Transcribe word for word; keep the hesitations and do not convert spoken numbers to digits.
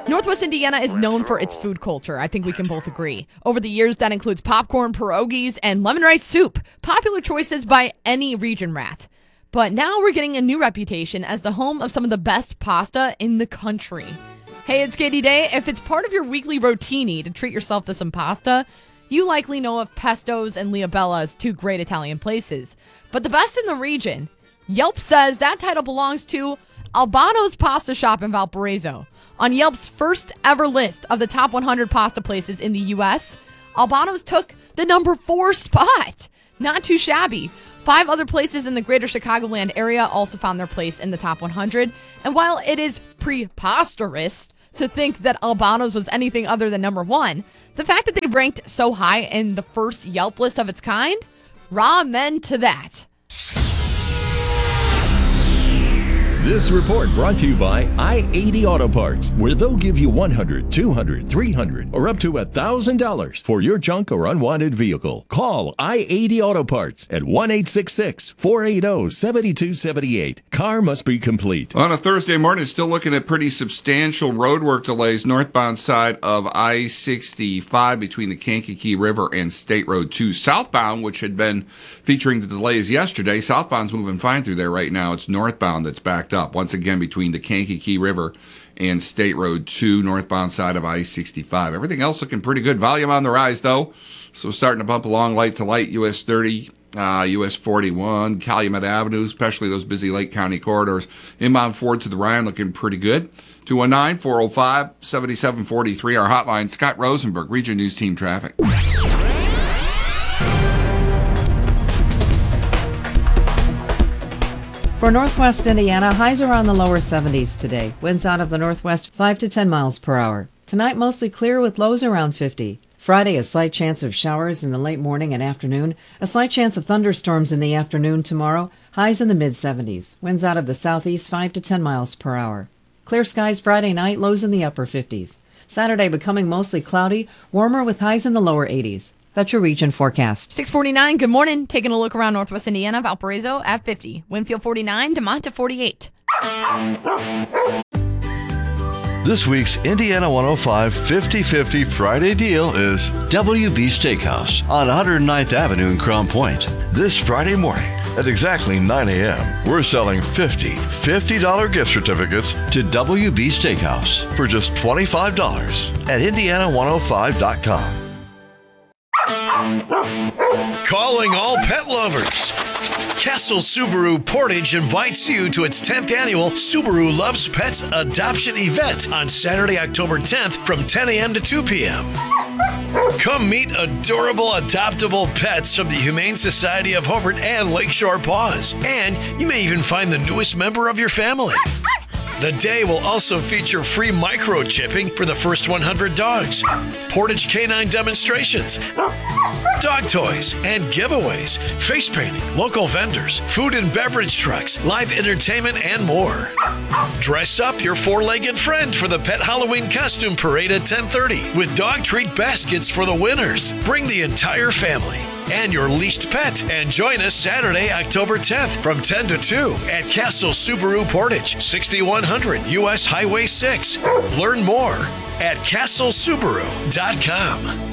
Northwest Indiana is known for its food culture. I think we can both agree. Over the years, that includes popcorn, pierogies, and lemon rice soup. Popular choices by any region rat. But now we're getting a new reputation as the home of some of the best pasta in the country. Hey, it's Katie Day. If it's part of your weekly rotini to treat yourself to some pasta, you likely know of Pesto's and Liabella as two great Italian places. But the best in the region, Yelp says that title belongs to Albano's Pasta Shop in Valparaiso. On Yelp's first ever list of the top one hundred pasta places in the U S, Albano's took the number four spot. Not too shabby. Five other places in the greater Chicagoland area also found their place in the top one hundred. And while it is preposterous to think that Albano's was anything other than number one, the fact that they ranked so high in the first Yelp list of its kind, ramen to that. This report brought to you by I eighty Auto Parts, where they'll give you one hundred, two hundred, three hundred, or up to one thousand dollars for your junk or unwanted vehicle. Call I eighty Auto Parts at one eight six six, four eight zero, seven two seven eight. Car must be complete. On a Thursday morning, still looking at pretty substantial roadwork delays northbound side of I sixty-five between the Kankakee River and State Road two. Southbound, which had been featuring the delays yesterday, southbound's moving fine through there right now. It's northbound that's backed up once again between the Kankakee River and State Road two, northbound side of I sixty-five. Everything else looking pretty good. Volume on the rise, though. So starting to bump along light to light, U S thirty, uh, U S forty-one, Calumet Avenue, especially those busy Lake County corridors. Inbound Ford to the Ryan looking pretty good. two one nine, four oh five, seven seven four three, our hotline. Scott Rosenberg, Region News Team Traffic. For Northwest Indiana, highs are on the lower seventies today. Winds out of the northwest five to ten miles per hour. Tonight, mostly clear with lows around fifty. Friday, a slight chance of showers in the late morning and afternoon. A slight chance of thunderstorms in the afternoon tomorrow. Highs in the mid-seventies. Winds out of the southeast five to ten miles per hour. Clear skies Friday night, lows in the upper fifties. Saturday becoming mostly cloudy, warmer with highs in the lower eighties. That's your region forecast. six forty-nine, good morning. Taking a look around Northwest Indiana, Valparaiso at fifty. Winfield forty-nine, DeMont at forty-eight. This week's Indiana one oh five fifty-fifty Friday deal is W B Steakhouse on one hundred ninth Avenue in Crown Point. This Friday morning at exactly nine a.m., we're selling fifty fifty dollars gift certificates to W B Steakhouse for just twenty-five dollars at indiana one oh five dot com. Calling all pet lovers. Castle Subaru Portage invites you to its tenth annual Subaru Loves Pets adoption event on Saturday, October tenth from ten a.m. to two p.m. Come meet adorable adoptable pets from the Humane Society of Hobart and Lakeshore Paws. And you may even find the newest member of your family. The day will also feature free microchipping for the first one hundred dogs, Portage canine demonstrations, dog toys and giveaways, face painting, local vendors, food and beverage trucks, live entertainment, and more. Dress up your four-legged friend for the Pet Halloween Costume Parade at ten thirty with dog treat baskets for the winners. Bring the entire family and your leased pet and join us Saturday, October tenth from ten to two at Castle Subaru Portage, sixty-one hundred U S Highway six. Learn more at castle subaru dot com.